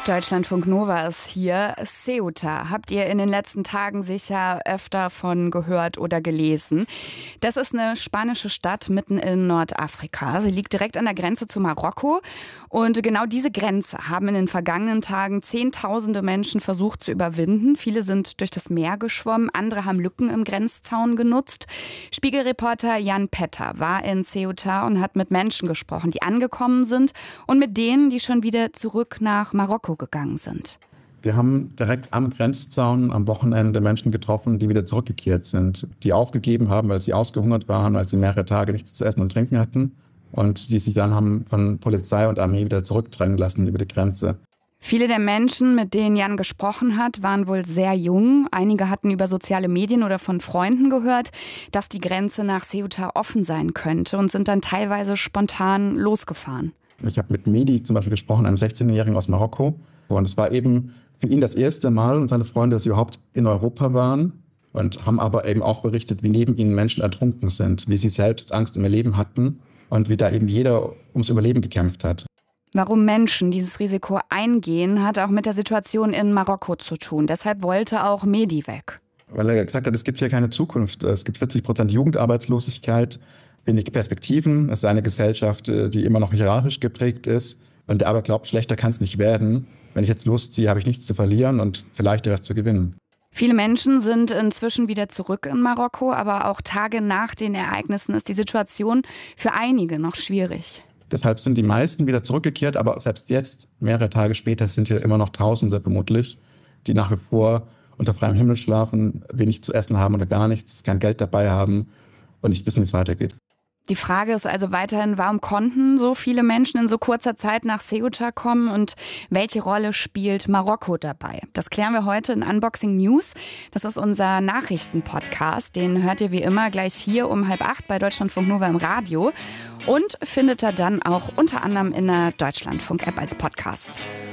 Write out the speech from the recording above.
Deutschlandfunk Nova ist hier. Ceuta habt ihr in den letzten Tagen sicher öfter von gehört oder gelesen. Das ist eine spanische Stadt mitten in Nordafrika. Sie liegt direkt an der Grenze zu Marokko. Und genau diese Grenze haben in den vergangenen Tagen Zehntausende Menschen versucht zu überwinden. Viele sind durch das Meer geschwommen, andere haben Lücken im Grenzzaun genutzt. Spiegelreporter Jan Petter war in Ceuta und hat mit Menschen gesprochen, die angekommen sind und mit denen, die schon wieder zurück nach Marokko gegangen sind. Wir haben direkt am Grenzzaun am Wochenende Menschen getroffen, die wieder zurückgekehrt sind, die aufgegeben haben, weil sie ausgehungert waren, weil sie mehrere Tage nichts zu essen und trinken hatten und die sich dann haben von Polizei und Armee wieder zurückdrängen lassen über die Grenze. Viele der Menschen, mit denen Jan gesprochen hat, waren wohl sehr jung. Einige hatten über soziale Medien oder von Freunden gehört, dass die Grenze nach Ceuta offen sein könnte und sind dann teilweise spontan losgefahren. Ich habe mit Mehdi zum Beispiel gesprochen, einem 16-Jährigen aus Marokko. Und es war eben für ihn das erste Mal und seine Freunde, dass sie überhaupt in Europa waren und haben aber eben auch berichtet, wie neben ihnen Menschen ertrunken sind, wie sie selbst Angst um ihr Leben hatten und wie da eben jeder ums Überleben gekämpft hat. Warum Menschen dieses Risiko eingehen, hat auch mit der Situation in Marokko zu tun. Deshalb wollte auch Mehdi weg. Weil er gesagt hat, es gibt hier keine Zukunft. Es gibt 40% Jugendarbeitslosigkeit, wenig Perspektiven. Es ist eine Gesellschaft, die immer noch hierarchisch geprägt ist. Und der aber glaubt, schlechter kann es nicht werden. Wenn ich jetzt losziehe, habe ich nichts zu verlieren und vielleicht etwas zu gewinnen. Viele Menschen sind inzwischen wieder zurück in Marokko, aber auch Tage nach den Ereignissen ist die Situation für einige noch schwierig. Deshalb sind die meisten wieder zurückgekehrt, aber selbst jetzt, mehrere Tage später, sind hier immer noch Tausende vermutlich, die nach wie vor unter freiem Himmel schlafen, wenig zu essen haben oder gar nichts, kein Geld dabei haben und nicht wissen, wie es weitergeht. Die Frage ist also weiterhin, warum konnten so viele Menschen in so kurzer Zeit nach Ceuta kommen und welche Rolle spielt Marokko dabei? Das klären wir heute in Unboxing News. Das ist unser Nachrichtenpodcast. Den hört ihr wie immer gleich hier um 7:30 bei Deutschlandfunk Nova im Radio und findet ihr dann auch unter anderem in der Deutschlandfunk-App als Podcast.